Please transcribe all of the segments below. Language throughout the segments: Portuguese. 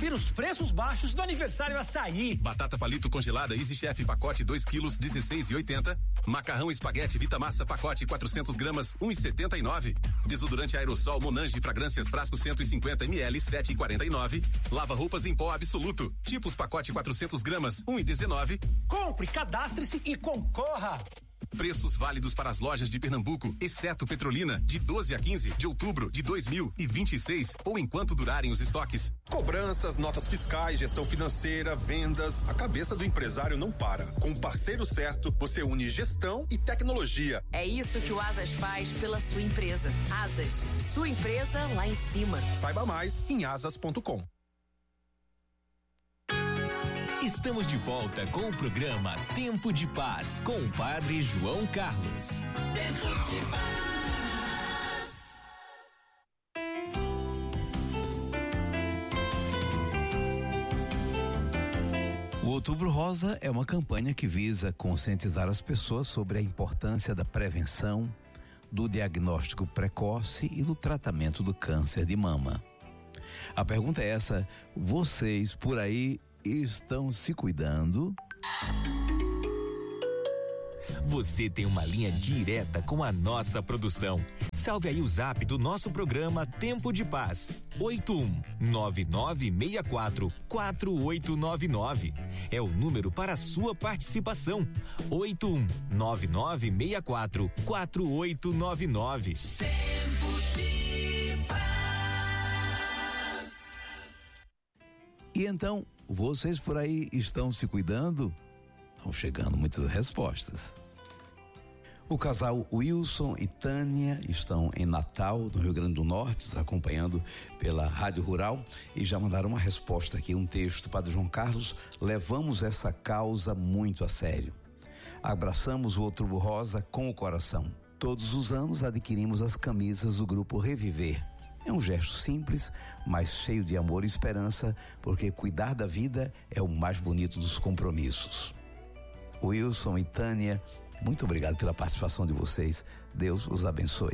Confira os preços baixos do aniversário Açaí. Batata palito congelada Easy Chef pacote 2 quilos 16,80. Macarrão espaguete Vitamassa pacote 400 gramas 1,79. Desodorante aerossol Monange fragrâncias frasco 150 ml 7,49. Lava roupas em pó Absoluto tipos pacote 400 gramas 1,19. Compre, cadastre-se e concorra. Preços válidos para as lojas de Pernambuco, exceto Petrolina, de 12 a 15 de outubro de 2026 ou enquanto durarem os estoques. Cobranças, notas fiscais, gestão financeira, vendas, a cabeça do empresário não para. Com o parceiro certo, você une gestão e tecnologia. É isso que o Asas faz pela sua empresa. Asas, sua empresa lá em cima. Saiba mais em asas.com. Estamos de volta com o programa Tempo de Paz com o Padre João Carlos. Tempo de Paz. O Outubro Rosa é uma campanha que visa conscientizar as pessoas sobre a importância da prevenção, do diagnóstico precoce e do tratamento do câncer de mama. A pergunta é essa: vocês por aí estão se cuidando? Você tem uma linha direta com a nossa produção. Salve aí o zap do nosso programa Tempo de Paz. 8199644899. É o número para a sua participação. 8199644899. Tempo de Paz. E então, vocês por aí estão se cuidando? Estão chegando muitas respostas. O casal Wilson e Tânia estão em Natal, no Rio Grande do Norte, nos acompanhando pela Rádio Rural e já mandaram uma resposta aqui, um texto. Padre João Carlos, levamos essa causa muito a sério. Abraçamos o Outubro Rosa com o coração. Todos os anos adquirimos as camisas do grupo Reviver. É um gesto simples, mas cheio de amor e esperança, porque cuidar da vida é o mais bonito dos compromissos. Wilson e Tânia, muito obrigado pela participação de vocês. Deus os abençoe.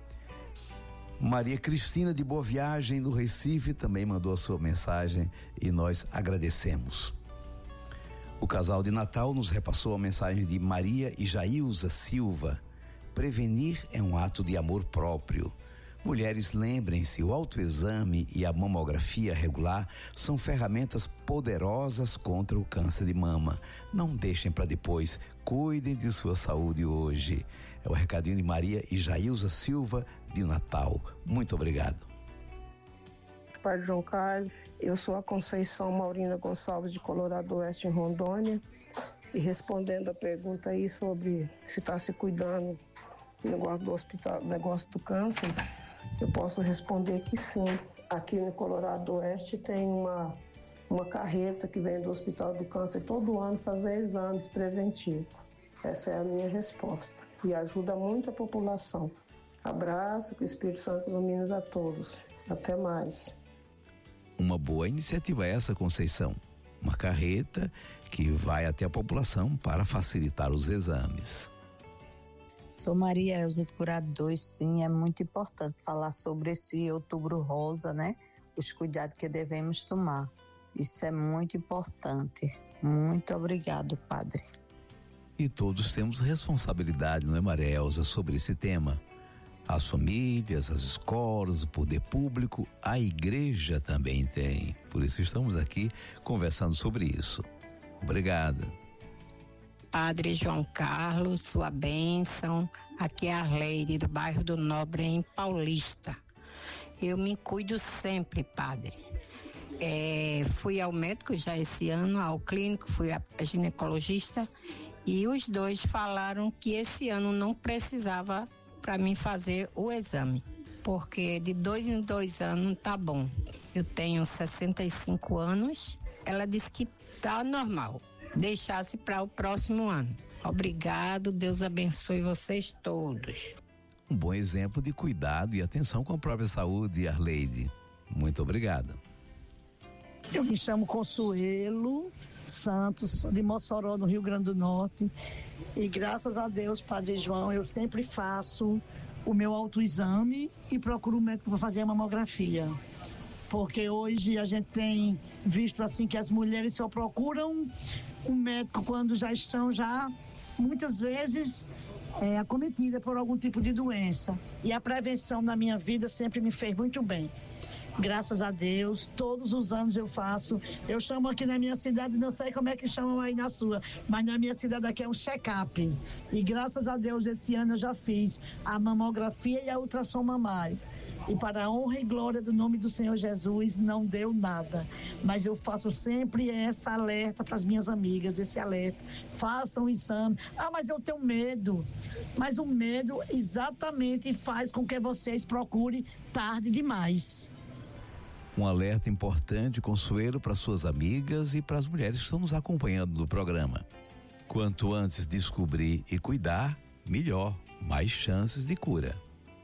Maria Cristina de Boa Viagem, do Recife, também mandou a sua mensagem e nós agradecemos. O casal de Natal nos repassou a mensagem de Maria e Jailza Silva. Prevenir é um ato de amor próprio. Mulheres, lembrem-se, o autoexame e a mamografia regular são ferramentas poderosas contra o câncer de mama. Não deixem para depois, cuidem de sua saúde hoje. É o recadinho de Maria e Jailza Silva de Natal. Muito obrigado. Padre João Carlos, eu sou a Conceição Maurina Gonçalves de Colorado Oeste, em Rondônia, e respondendo a pergunta aí sobre se está se cuidando do negócio do hospital, negócio do câncer, eu posso responder que sim. Aqui no Colorado Oeste tem uma carreta que vem do Hospital do Câncer todo ano fazer exames preventivos. Essa é a minha resposta. E ajuda muito a população. Abraço, que o Espírito Santo ilumine a todos. Até mais. Uma boa iniciativa essa, Conceição. Uma carreta que vai até a população para facilitar os exames. Sou Maria Elza de Curado 2, sim, é muito importante falar sobre esse Outubro Rosa, né? Os cuidados que devemos tomar. Isso é muito importante. Muito obrigado, Padre. E todos temos responsabilidade, não é, Maria Elza, sobre esse tema. As famílias, as escolas, o poder público, a igreja também tem. Por isso estamos aqui conversando sobre isso. Obrigada. Padre João Carlos, sua bênção. Aqui é a Arleide, do bairro do Nobre, em Paulista. Eu me cuido sempre, padre. Fui ao médico já esse ano, ao clínico, fui a ginecologista, e os dois falaram que esse ano não precisava para mim fazer o exame, porque de 2 em 2 anos tá bom. Eu tenho 65 anos, ela disse que tá normal. Deixasse para o próximo ano. Obrigado, Deus abençoe vocês todos. Um bom exemplo de cuidado e atenção com a própria saúde, Arleide. Muito obrigado. Eu me chamo Consuelo Santos, de Mossoró, no Rio Grande do Norte, e graças a Deus, Padre João, eu sempre faço o meu autoexame e procuro o médico para fazer a mamografia. porque hoje a gente tem visto assim que as mulheres só procuram um médico quando já estão muitas vezes acometida por algum tipo de doença. E a prevenção na minha vida sempre me fez muito bem. Graças a Deus, todos os anos eu faço. Eu chamo aqui na minha cidade, não sei como é que chamam aí na sua, mas na minha cidade aqui é um check-up. E graças a Deus, esse ano eu já fiz a mamografia e a ultrassom mamário. E para a honra e glória do nome do Senhor Jesus, não deu nada. Mas eu faço sempre essa alerta para as minhas amigas, esse alerta. Façam o exame. Mas eu tenho medo. Mas o medo exatamente faz com que vocês procurem tarde demais. Um alerta importante, Consuelo, para suas amigas e para as mulheres que estão nos acompanhando no programa. Quanto antes descobrir e cuidar, melhor, mais chances de cura.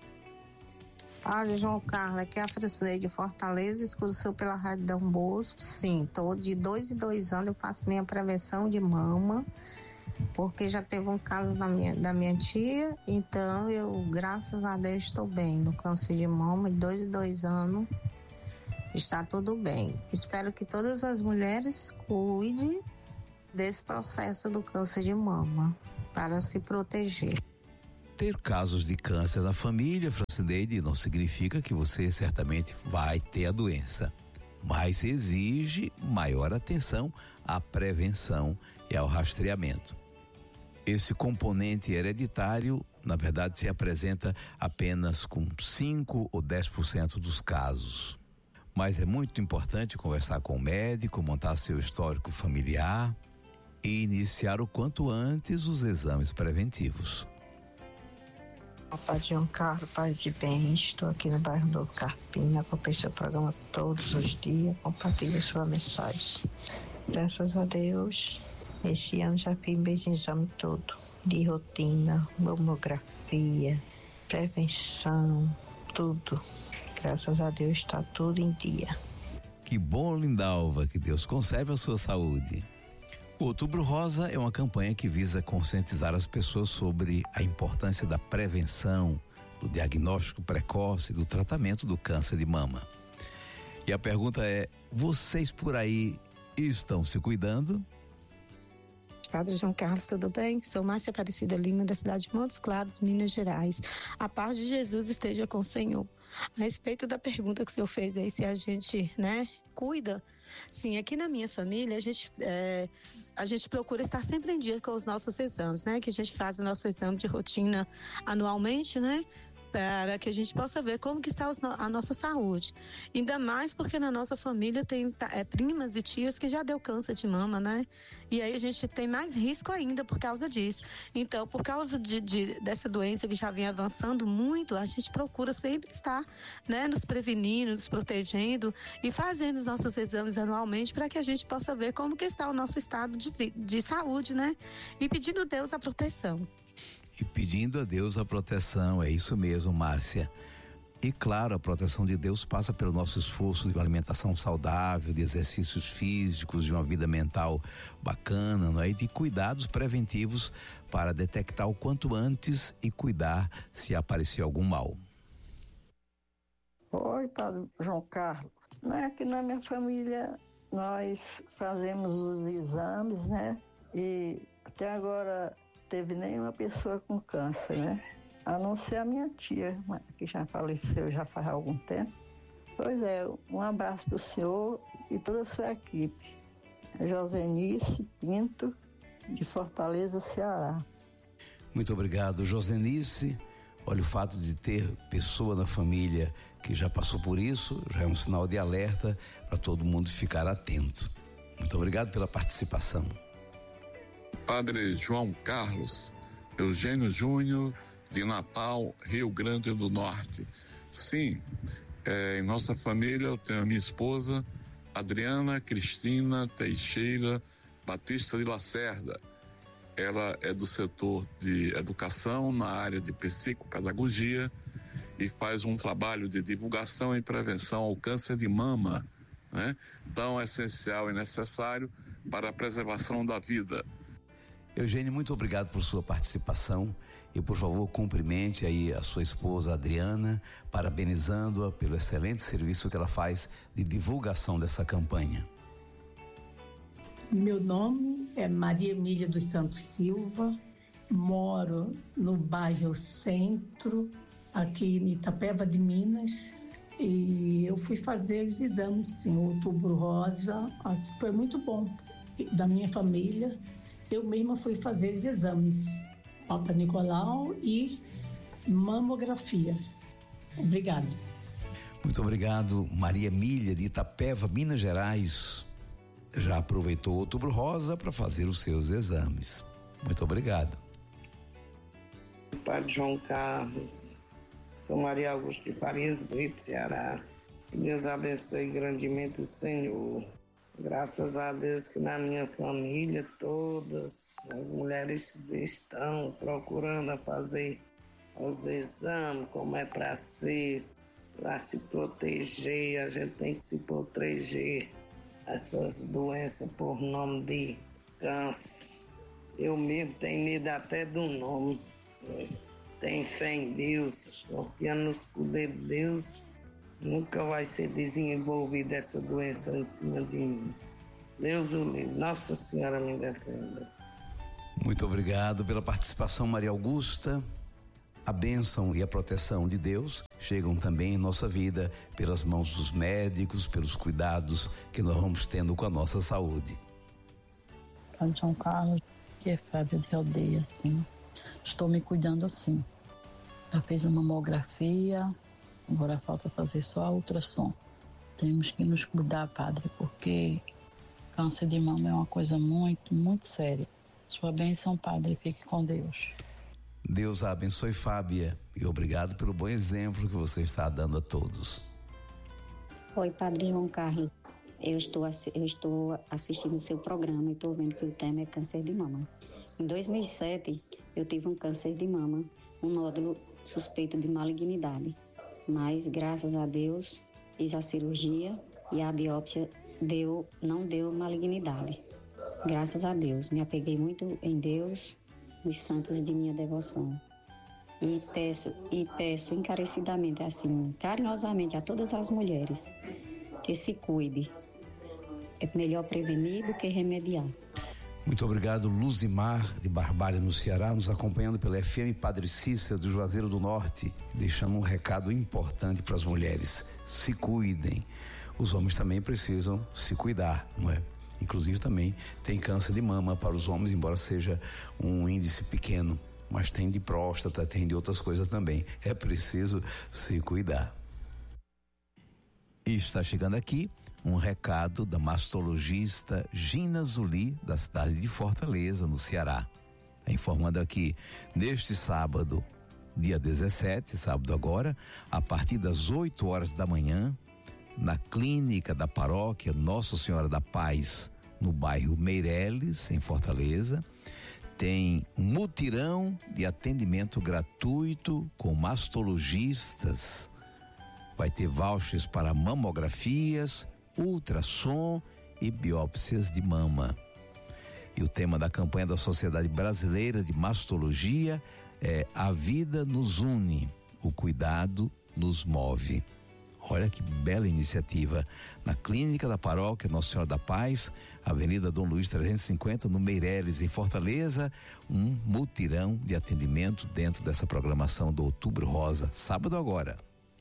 Olha, João Carlos, aqui é a Francineide de Fortaleza, escuto pela Rádio Dom Bosco. Sim, de 2 em 2 anos eu faço minha prevenção de mama, porque já teve um caso da minha tia, então eu, graças a Deus, estou bem. No câncer de mama, de 2 em 2 anos, está tudo bem. Espero que todas as mulheres cuidem desse processo do câncer de mama, para se proteger. Ter casos de câncer na família, Francineide, não significa que você certamente vai ter a doença, mas exige maior atenção à prevenção e ao rastreamento. Esse componente hereditário, na verdade, se apresenta apenas com 5 ou 10% dos casos. Mas é muito importante conversar com o médico, montar seu histórico familiar e iniciar o quanto antes os exames preventivos. Pai João Carlos, Pai de bem, estou aqui no bairro do Carpina, acompanho seu programa todos os dias, compartilho sua mensagem. Graças a Deus, esse ano já fiz meus exames todo, de rotina, mamografia, prevenção, tudo. Graças a Deus está tudo em dia. Que bom, Lindalva, que Deus conserve a sua saúde. O Outubro Rosa é uma campanha que visa conscientizar as pessoas sobre a importância da prevenção, do diagnóstico precoce e do tratamento do câncer de mama. E a pergunta é: vocês por aí estão se cuidando? Padre João Carlos, tudo bem? Sou Márcia Aparecida Lima, da cidade de Montes Claros, Minas Gerais. A paz de Jesus esteja com o Senhor. A respeito da pergunta que o senhor fez aí, se a gente, cuida. Sim, aqui na minha família, a gente procura estar sempre em dia com os nossos exames, que a gente faz o nosso exame de rotina anualmente, para que a gente possa ver como que está a nossa saúde. Ainda mais porque na nossa família tem primas e tias que já deu câncer de mama, E aí a gente tem mais risco ainda por causa disso. Então, por causa dessa doença que já vem avançando muito, a gente procura sempre estar, nos prevenindo, nos protegendo e fazendo os nossos exames anualmente para que a gente possa ver como que está o nosso estado de saúde, E pedindo a Deus a proteção. E pedindo a Deus a proteção, é isso mesmo, Márcia. E claro, a proteção de Deus passa pelo nosso esforço de uma alimentação saudável, de exercícios físicos, de uma vida mental bacana, E de cuidados preventivos para detectar o quanto antes e cuidar se aparecer algum mal. Oi, Padre João Carlos. Aqui na minha família nós fazemos os exames, E até agora teve nenhuma pessoa com câncer, A não ser a minha tia, que já faleceu já faz algum tempo. Pois é, um abraço para o senhor e toda a sua equipe. Josenice Pinto, de Fortaleza, Ceará. Muito obrigado, Josenice. Olha, o fato de ter pessoa na família que já passou por isso já é um sinal de alerta para todo mundo ficar atento. Muito obrigado pela participação. Padre João Carlos, Eugênio Júnior, de Natal, Rio Grande do Norte. Sim, em nossa família eu tenho a minha esposa, Adriana Cristina Teixeira Batista de Lacerda. Ela é do setor de educação na área de psicopedagogia e faz um trabalho de divulgação e prevenção ao câncer de mama, tão essencial e necessário para a preservação da vida. Eugênio, muito obrigado por sua participação e por favor cumprimente aí a sua esposa Adriana, parabenizando-a pelo excelente serviço que ela faz de divulgação dessa campanha. Meu nome é Maria Emília dos Santos Silva, moro no bairro Centro, aqui em Itapeva de Minas, e eu fui fazer os exames, sim, Outubro Rosa, foi muito bom, da minha família, eu mesma fui fazer os exames, Papa Nicolau e mamografia. Obrigada. Muito obrigado, Maria Emília de Itapeva, Minas Gerais. Já aproveitou o Outubro Rosa para fazer os seus exames. Muito obrigado. Padre João Carlos, sou Maria Augusta de Paris, Brito, Ceará. Que Deus abençoe grandemente o Senhor. Graças a Deus que na minha família todas as mulheres estão procurando fazer os exames, como é para ser, para se proteger. A gente tem que se proteger essas doenças por nome de câncer. Eu mesmo tenho medo até do nome, mas tenho fé em Deus, confiando nos poderes de Deus, nunca vai ser desenvolvida essa doença em cima de mim. Deus o livre, Nossa Senhora me defenda. Muito obrigado pela participação, Maria Augusta. A bênção e a proteção de Deus chegam também em nossa vida pelas mãos dos médicos, pelos cuidados que nós vamos tendo com a nossa saúde. Padre João Carlos, que é Fábio de Aldeia, sim. Estou me cuidando, sim. Já fiz a mamografia, agora falta fazer só a ultrassom. Temos que nos cuidar, padre, porque câncer de mama é uma coisa muito, muito séria. Sua bênção, padre, fique com Deus. Deus a abençoe, Fábia, e obrigado pelo bom exemplo que você está dando a todos. Oi, Padre João Carlos. Eu estou assistindo o seu programa e estou vendo que o tema é câncer de mama. Em 2007, eu tive um câncer de mama, um nódulo suspeito de malignidade. Mas, graças a Deus, fiz a cirurgia e a biópsia não deu malignidade. Graças a Deus, me apeguei muito em Deus, os santos de minha devoção. E peço encarecidamente, assim, carinhosamente a todas as mulheres que se cuide. É melhor prevenir do que remediar. Muito obrigado, Luzimar de Barbalha, no Ceará, nos acompanhando pela FM Padre Cícero do Juazeiro do Norte, deixando um recado importante para as mulheres: se cuidem. Os homens também precisam se cuidar, não é? Inclusive também tem câncer de mama para os homens, embora seja um índice pequeno, mas tem de próstata, tem de outras coisas também. É preciso se cuidar. E está chegando aqui um recado da mastologista Gina Zuli, da cidade de Fortaleza, no Ceará. Está informando aqui, neste sábado, dia 17, sábado agora, a partir das 8 horas da manhã, na clínica da paróquia Nossa Senhora da Paz, no bairro Meireles, em Fortaleza, tem um mutirão de atendimento gratuito com mastologistas. Vai ter vouchers para mamografias, ultrassom e biópsias de mama. E o tema da campanha da Sociedade Brasileira de Mastologia é A Vida nos Une, o cuidado nos move. Olha que bela iniciativa. Na clínica da paróquia Nossa Senhora da Paz, Avenida Dom Luiz 350, no Meireles, em Fortaleza, um mutirão de atendimento dentro dessa programação do Outubro Rosa, sábado agora.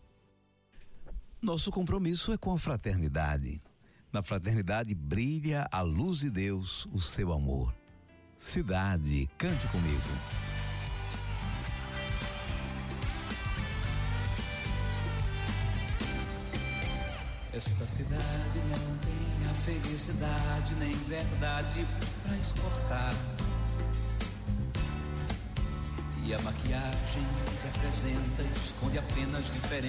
Nosso compromisso é com a fraternidade. Na fraternidade brilha a luz de Deus, o seu amor. Cidade, cante comigo. Esta cidade não tem a felicidade nem verdade pra exportar. E a maquiagem que apresenta esconde apenas diferença.